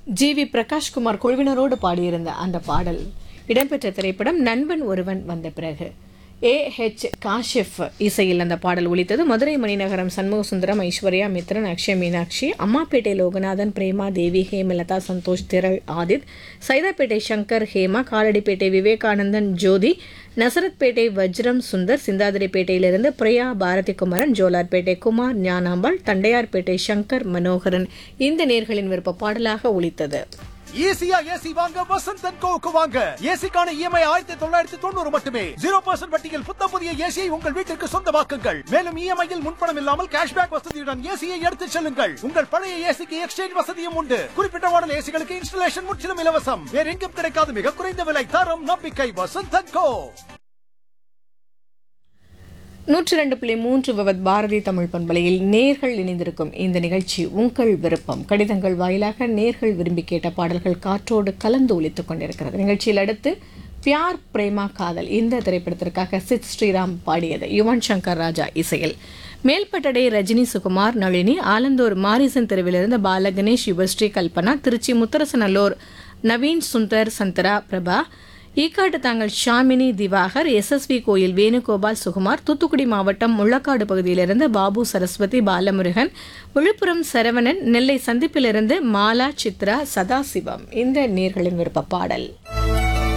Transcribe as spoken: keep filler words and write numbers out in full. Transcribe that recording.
G we Prakash Kumar குழுவினரோடு பாடியிருந்த அந்த பாடல் இடம்பெற்ற திரைப்படம் நண்பன் ஒருவன் வந்த பிறகு. ஏ ஹெச் காஷிஃப் இசையில் அந்த பாடல் ஒலித்தது. மதுரை மணிநகரம் சண்முகசுந்தரம், ஐஸ்வர்யா மித்ரன், அக்ஷய் மீனாட்சி, அம்மாப்பேட்டை லோகநாதன், பிரேமா தேவி, ஹேமலதா, சந்தோஷ், திரள், ஆதித், சைதாப்பேட்டை சங்கர், ஹேமா, காலடிப்பேட்டை விவேகானந்தன், ஜோதி, நசரத்பேட்டை வஜ்ரம் சுந்தர், சிந்தாதிரிப்பேட்டையிலிருந்து பிரியா பாரதிகுமரன், ஜோலார்பேட்டை குமார், ஞானாம்பாள், தண்டையார்பேட்டை சங்கர் மனோகரன் இந்த நேர்களின் விருப்ப பாடலாக ஒலித்தது. ஈஸியா ஏசி வாங்க வசந்த் அண்ட் கோவுக்கு வாங்க. ஏசிக்கான இஎம்ஐ ஆயிரத்தி தொள்ளாயிரத்தி தொண்ணூறு மட்டுமே. ஜீரோ பர்சன்ட் வட்டியில் புத்த புதிய ஏசியை உங்கள் வீட்டிற்கு சொந்தமாக்குங்கள். மேலும் இஎம்ஐயில் முன்பணம் இல்லாமல் கேஷ்பேக் வசதியுடன் ஏசியை எடுத்துச் செல்லுங்கள். உங்கள் பழைய ஏசிக்கு எக்ஸ்சேஞ்ச் வசதியும் உண்டு. குறிப்பிட்ட மாடல் ஏசிகளுக்கு இன்ஸ்டலேஷன் முற்றிலும் இலவசம். வேற எங்கும் கிடைக்காத மிக குறைந்த விலை, தரம், நம்பிக்கை. வசந்த் அண்ட் கோ. நூற்றி ரெண்டு புள்ளி மூன்று விவத் பாரதி தமிழ் பண்பலையில் நேர்கள் இணைந்திருக்கும் இந்த நிகழ்ச்சி உங்கள் விருப்பம். கடிதங்கள் வாயிலாக நேர்கள் விரும்பி கேட்ட பாடல்கள் காற்றோடு கலந்து ஒலித்துக் கொண்டிருக்கிறது. நிகழ்ச்சியில் அடுத்து பியார் பிரேமா காதல் இந்த திரைப்படத்திற்காக சித் ஸ்ரீராம் பாடியது யுவன் சங்கர் ராஜா இசையில். மேல்பட்டடை Rajini Sukumar, Nalini, Alandur Morrison தெருவிலிருந்து Balaganesh, Yuvasri, Kalpana, Trichy Mutharasanallur Naveen Sundar, சந்தரா, Prabha, ஈக்காட்டு Thangal Shamini, Diwakar, S S we கோயில் வேணுகோபால், சுகுமார், தூத்துக்குடி மாவட்டம் முள்ளக்காடு பகுதியிலிருந்து பாபு, சரஸ்வதி, பாலமுருகன், விழுப்புரம் சரவணன், நெல்லை சந்திப்பிலிருந்து மாலா, சித்ரா, சதாசிவம் இந்த நேர்களின் விருப்ப பாடல்.